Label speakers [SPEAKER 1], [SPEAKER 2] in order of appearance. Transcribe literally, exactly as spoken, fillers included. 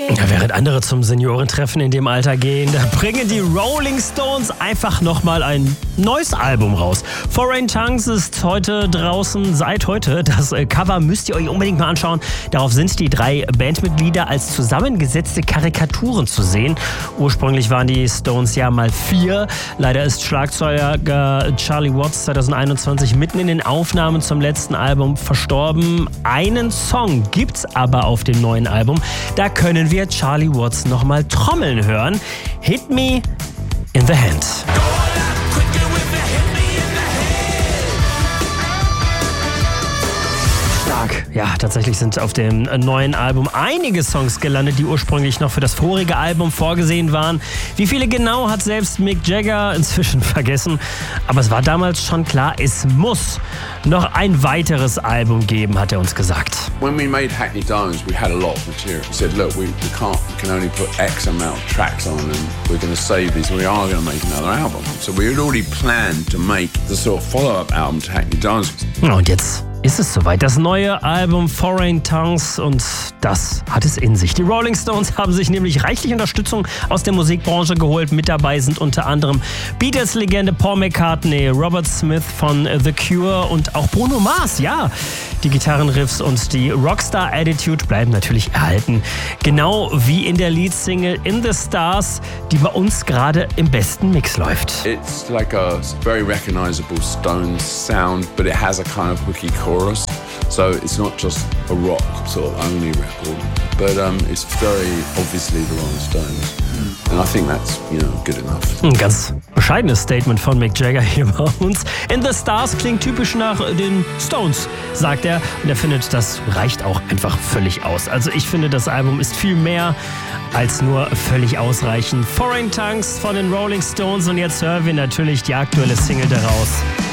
[SPEAKER 1] Ja, während andere zum Seniorentreffen in dem Alter gehen, da bringen die Rolling Stones einfach nochmal ein neues Album raus. Foreign Tongues ist heute draußen, seit heute. Das Cover müsst ihr euch unbedingt mal anschauen. Darauf sind die drei Bandmitglieder als zusammengesetzte Karikaturen zu sehen. Ursprünglich waren die Stones ja mal vier. Leider ist Schlagzeuger Charlie Watts zwanzig einundzwanzig mitten in den Aufnahmen zum letzten Album verstorben. Einen Song gibt's aber auf dem neuen Album. Da können wir Charlie Watts nochmal trommeln hören. Hit Me in the Hand. Stark. Ja, tatsächlich sind auf dem neuen Album einige Songs gelandet, die ursprünglich noch für das vorige Album vorgesehen waren. Wie viele genau, hat selbst Mick Jagger inzwischen vergessen. Aber es war damals schon klar, es muss noch ein weiteres Album geben, hat er uns gesagt.
[SPEAKER 2] When we made Hackney Diamonds, we had a lot of material. We said, look, we, we can't, we can only put X amount of tracks on and we're going to save these. We are going to make another album. So we had already planned to make the sort of follow-up album to Hackney Diamonds.
[SPEAKER 1] Und jetzt ist es soweit. Das neue Album Foreign Tongues, und das hat es in sich. Die Rolling Stones haben sich nämlich reichlich Unterstützung aus der Musikbranche geholt. Mit dabei sind unter anderem Beatles-Legende Paul McCartney, Robert Smith von The Cure und auch Bruno Mars. Ja, die Gitarrenriffs und die Rockstar-Attitude bleiben natürlich erhalten. Genau wie in der Leadsingle In the Stars, die bei uns gerade im besten Mix läuft.
[SPEAKER 2] It's like a very recognizable Stones sound, but it has a kind of hooky chorus. So it's not just a rock sort of only record, but um, it's very obviously the Rolling Stones. And I think that's, you know, good enough.
[SPEAKER 1] Ein ganz bescheidenes Statement von Mick Jagger hier bei uns. In the Stars klingt typisch nach den Stones, sagt er. Und er findet, das reicht auch einfach völlig aus. Also ich finde, das Album ist viel mehr als nur völlig ausreichend. Foreign Tongues von den Rolling Stones, und jetzt hören wir natürlich die aktuelle Single daraus.